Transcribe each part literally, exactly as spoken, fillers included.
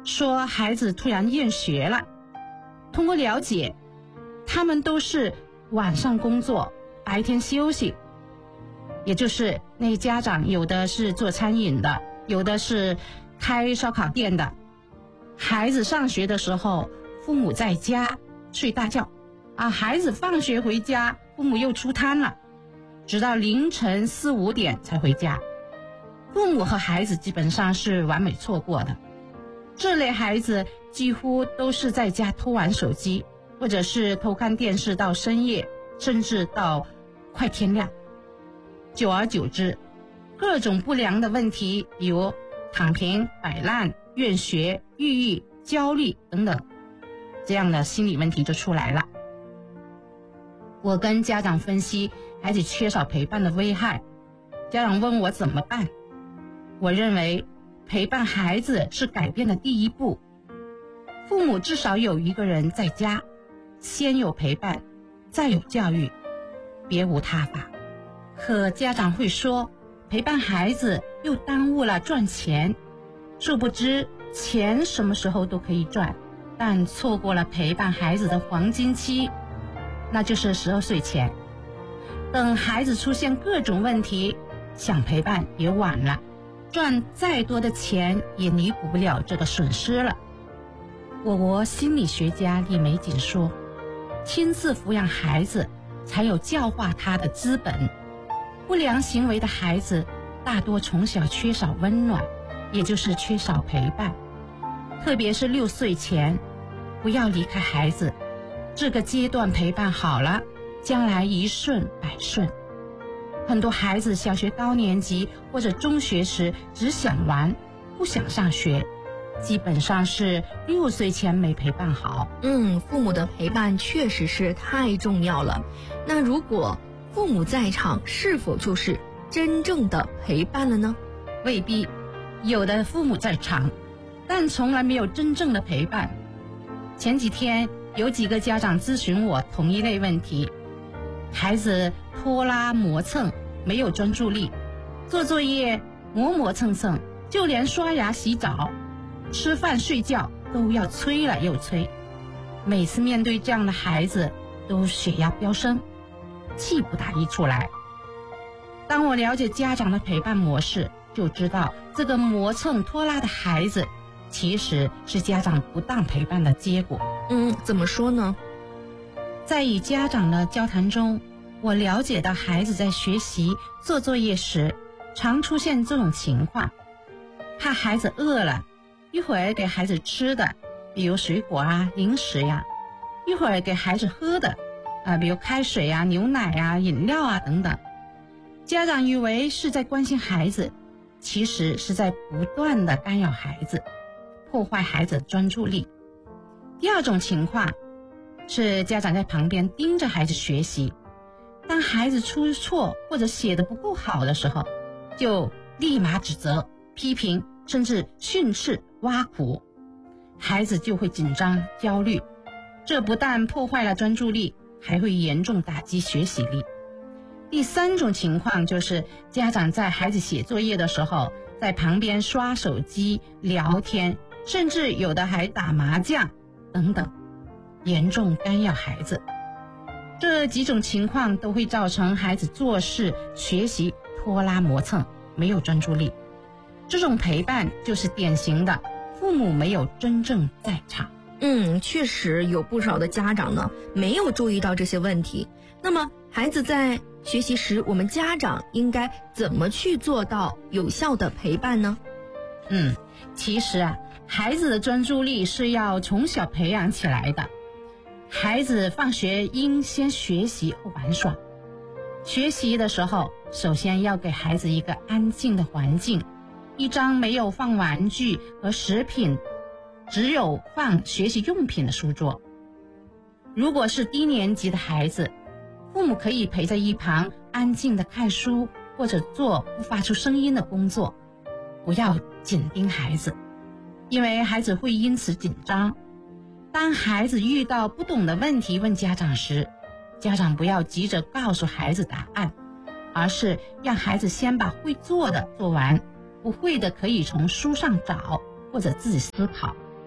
说孩子突然厌学了。通过了解，他们都是晚上工作，白天休息。也就是那家长有的是做餐饮的，有的是开烧烤店的。孩子上学的时候，父母在家睡大觉啊，孩子放学回家，父母又出摊了，直到凌晨四五点才回家。父母和孩子基本上是完美错过的。这类孩子几乎都是在家偷玩手机，或者是偷看电视到深夜，甚至到快天亮。久而久之，各种不良的问题，比如躺平、摆烂、厌学、抑郁、焦虑等等，这样的心理问题就出来了。我跟家长分析孩子缺少陪伴的危害，家长问我怎么办。我认为陪伴孩子是改变的第一步，父母至少有一个人在家，先有陪伴，再有教育，别无他法。可家长会说，陪伴孩子又耽误了赚钱。殊不知，钱什么时候都可以赚，但错过了陪伴孩子的黄金期，那就是十二岁前。等孩子出现各种问题，想陪伴也晚了，赚再多的钱也弥补不了这个损失了。我国心理学家李玫瑾说，亲自抚养孩子，才有教化他的资本。不良行为的孩子大多从小缺少温暖，也就是缺少陪伴。特别是六岁前，不要离开孩子，这个阶段陪伴好了，将来一顺百顺。很多孩子小学高年级或者中学时只想玩，不想上学，基本上是六岁前没陪伴好。 嗯，父母的陪伴确实是太重要了。那如果父母在场，是否就是真正的陪伴了呢？ 未必，有的父母在场，但从来没有真正的陪伴。前几天有几个家长咨询我同一类问题，孩子拖拉磨蹭，没有专注力，做作业磨磨蹭蹭，就连刷牙洗澡、吃饭睡觉都要催了又催。每次面对这样的孩子，都血压飙升，气不打一处来。当我了解家长的陪伴模式，就知道这个磨蹭拖拉的孩子其实是家长不当陪伴的结果。 嗯，怎么说呢？ 在与家长的交谈中，我了解到孩子在学习做作业时常出现这种情况，怕孩子饿了，一会儿给孩子吃的，比如水果啊、零食呀，一会儿给孩子喝的啊，比如开水啊、牛奶啊、饮料啊等等。家长以为是在关心孩子，其实是在不断的干扰孩子，破坏孩子的专注力。第二种情况是家长在旁边盯着孩子学习，当孩子出错或者写得不够好的时候，就立马指责、批评，甚至训斥、挖苦，孩子就会紧张、焦虑。这不但破坏了专注力，还会严重打击学习力。第三种情况就是家长在孩子写作业的时候，在旁边刷手机、聊天，甚至有的还打麻将等等，严重干扰孩子。这几种情况都会造成孩子做事、学习拖拉磨蹭，没有专注力。这种陪伴就是典型的父母没有真正在场。 嗯，确实有不少的家长呢没有注意到这些问题。那么孩子在学习时，我们家长应该怎么去做到有效的陪伴呢？ 嗯，其实啊，孩子的专注力是要从小培养起来的。孩子放学应先学习后玩耍。学习的时候，首先要给孩子一个安静的环境，一张没有放玩具和食品，只有放学习用品的书桌。如果是低年级的孩子，父母可以陪在一旁安静的看书，或者做不发出声音的工作，不要紧盯孩子，因为孩子会因此紧张。当孩子遇到不懂的问题问家长时，家长不要急着告诉孩子答案，而是让孩子先把会做的做完，不会的可以从书上找或者自己思考。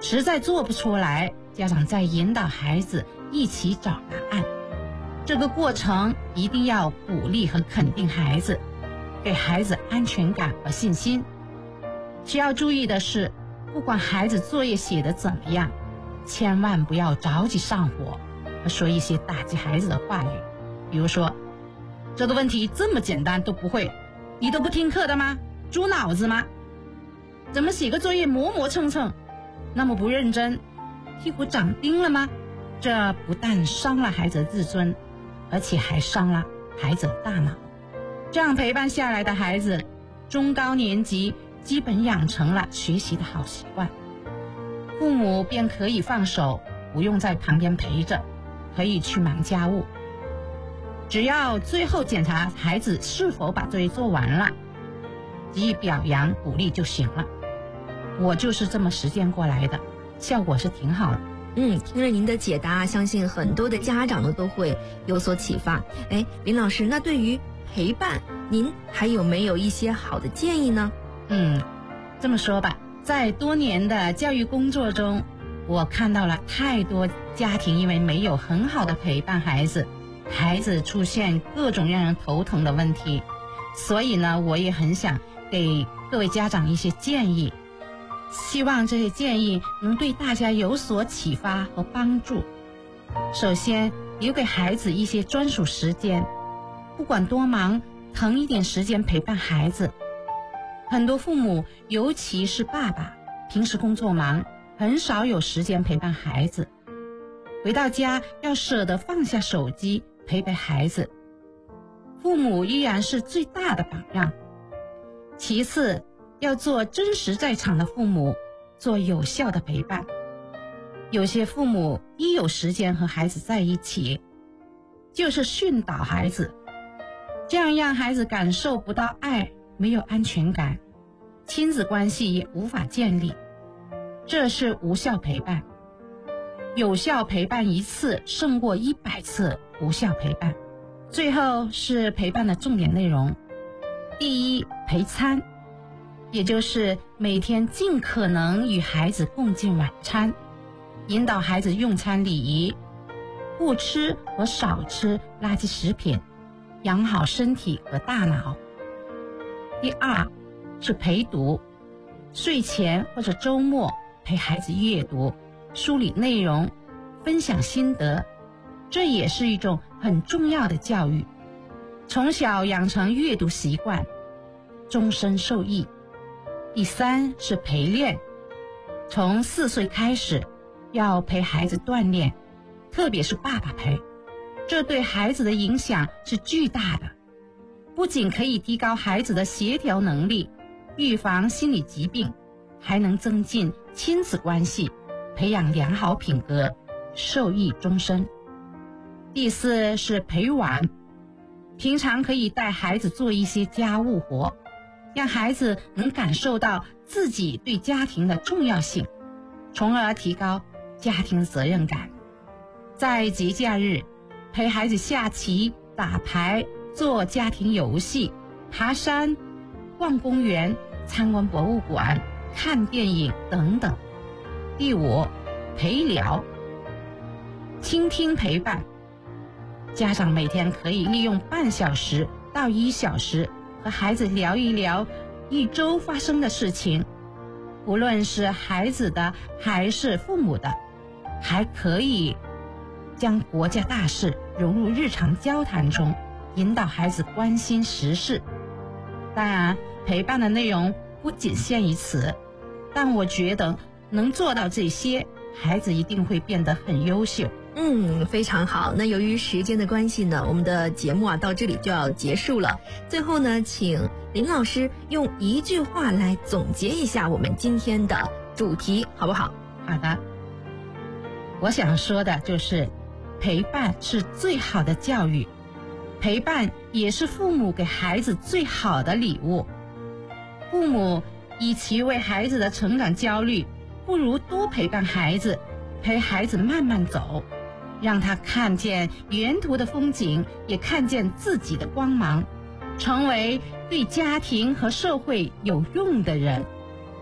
实在做不出来，家长再引导孩子一起找答案。这个过程一定要鼓励和肯定孩子，给孩子安全感和信心。需要注意的是，不管孩子作业写得怎么样，千万不要着急上火和说一些打击孩子的话语。比如说，这个问题这么简单都不会，你都不听课的吗？猪脑子吗？怎么写个作业磨磨蹭蹭，那么不认真，屁股长钉了吗？这不但伤了孩子的自尊，而且还伤了孩子的大脑。这样陪伴下来的孩子，中高年级基本养成了学习的好习惯，父母便可以放手，不用在旁边陪着，可以去忙家务。只要最后检查孩子是否把作业做完了，给予表扬鼓励就行了。我就是这么实践过来的，效果是挺好的。 嗯，听了您的解答，相信很多的家长呢都会有所启发。哎，林老师，那对于陪伴，您还有没有一些好的建议呢？ 嗯，这么说吧，在多年的教育工作中，我看到了太多家庭因为没有很好的陪伴孩子，孩子出现各种让人头疼的问题。所以呢，我也很想给各位家长一些建议，希望这些建议能对大家有所启发和帮助。首先，留给孩子一些专属时间，不管多忙，腾一点时间陪伴孩子。很多父母，尤其是爸爸，平时工作忙，很少有时间陪伴孩子。回到家要舍得放下手机，陪陪孩子。父母依然是最大的榜样。其次，要做真实在场的父母，做有效的陪伴。有些父母一有时间和孩子在一起，就是训导孩子，这样让孩子感受不到爱，没有安全感，亲子关系也无法建立，这是无效陪伴。有效陪伴一次胜过一百次无效陪伴。最后是陪伴的重点内容。第一，陪餐，也就是每天尽可能与孩子共进晚餐，引导孩子用餐礼仪，不吃和少吃垃圾食品，养好身体和大脑。第二是陪读，睡前或者周末陪孩子阅读，梳理内容，分享心得，这也是一种很重要的教育。从小养成阅读习惯，终身受益。第三是陪练，从四岁开始要陪孩子锻炼，特别是爸爸陪，这对孩子的影响是巨大的，不仅可以提高孩子的协调能力，预防心理疾病，还能增进亲子关系，培养良好品格，受益终身。第四是陪玩，平常可以带孩子做一些家务活，让孩子能感受到自己对家庭的重要性，从而提高家庭责任感。在节假日，陪孩子下棋、打牌、做家庭游戏、爬山、逛公园、参观博物馆、看电影等等。第五，陪聊，倾听陪伴。家长每天可以利用半小时到一小时和孩子聊一聊一周发生的事情，无论是孩子的还是父母的，还可以将国家大事融入日常交谈中，引导孩子关心时事。当然，陪伴的内容不仅限于此，但我觉得能做到这些，孩子一定会变得很优秀。 嗯，非常好。那由于时间的关系呢，我们的节目啊到这里就要结束了。最后呢，请林老师用一句话来总结一下我们今天的主题，好不好？ 好的，我想说的就是，陪伴是最好的教育，陪伴也是父母给孩子最好的礼物。父母与其为孩子的成长焦虑，不如多陪伴孩子，陪孩子慢慢走，让他看见沿途的风景，也看见自己的光芒，成为对家庭和社会有用的人。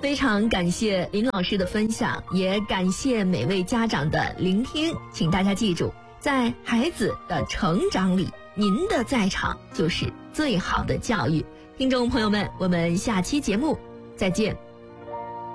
非常感谢林老师的分享，也感谢每位家长的聆听。请大家记住，在孩子的成长里，您的在场就是最好的教育。听众朋友们，我们下期节目再见。